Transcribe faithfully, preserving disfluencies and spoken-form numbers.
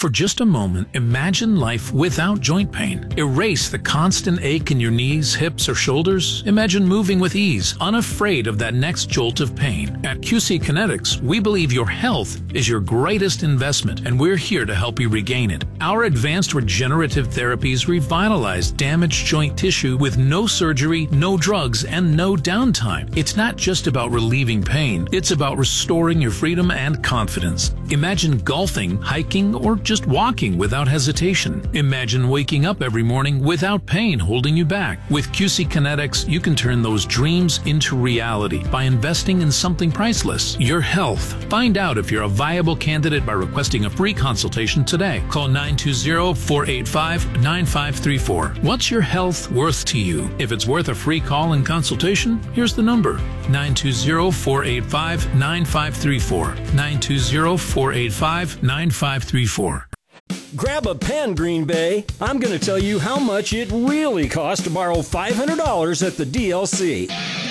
For just a moment, imagine life without joint pain. Erase the constant ache in your knees, hips, or shoulders. Imagine moving with ease, unafraid of that next jolt of pain. At Q C Kinetics, we believe your health is your greatest investment, and we're here to help you regain it. Our advanced regenerative therapies revitalize damaged joint tissue with no surgery, no drugs, and no downtime. It's not just about relieving pain, it's about restoring your freedom and confidence. Imagine golfing, hiking, or just walking without hesitation. Imagine waking up every morning without pain holding you back. With Q C Kinetics, you can turn those dreams into reality by investing in something priceless, your health. Find out if you're a viable candidate by requesting a free consultation today. Call nine two zero, four eight five, nine five three four. What's your health worth to you? If it's worth a free call and consultation, here's the number: nine two zero, four eight five, nine five three four. nine two zero, four eight five, nine five three four. Grab a pen, Green Bay. I'm going to tell you how much it really costs to borrow five hundred dollars at the D L C.